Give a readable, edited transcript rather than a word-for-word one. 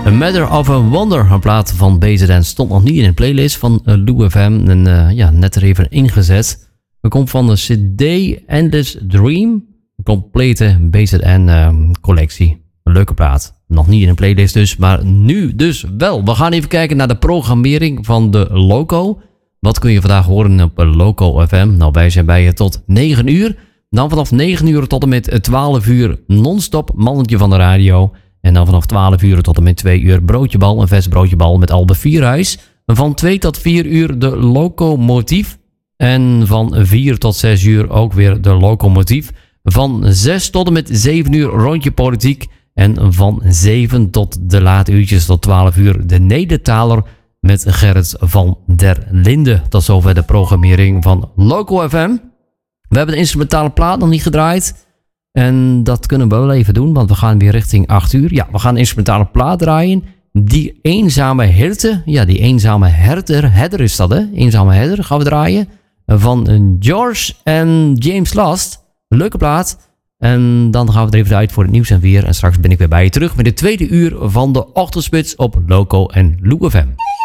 A Matter of a Wonder, een plaat van BZN, stond nog niet in een playlist van Lou FM. En net er even ingezet. Dat komt van de CD Endless Dream, een complete BZN collectie. Een leuke plaat. Nog niet in een playlist dus, maar nu dus wel. We gaan even kijken naar de programmering van de Loco. Wat kun je vandaag horen op Loco FM? Nou, wij zijn bij je tot 9 uur. Dan vanaf 9 uur tot en met 12 uur non-stop mannetje van de radio. En dan vanaf 12 uur tot en met 2 uur broodjebal, een vers broodjebal met Albe Vierhuis. Van 2 tot 4 uur de locomotief. En van 4 tot 6 uur ook weer de locomotief. Van 6 tot en met 7 uur rondje politiek. En van 7 tot de late uurtjes tot 12 uur de Nedertaler met Gerrit van der Linden. Tot zover de programmering van Loco FM. We hebben de instrumentale plaat nog niet gedraaid. En dat kunnen we wel even doen, want we gaan weer richting 8 uur. Ja, we gaan een instrumentale plaat draaien. Die eenzame herten. Ja, die eenzame herder is dat, hè? Eenzame herder gaan we draaien. Van George en James Last. Leuke plaat. En dan gaan we er even uit voor het nieuws en weer. En straks ben ik weer bij je terug met de tweede uur van de Ochtendspits op Loco en Lou FM.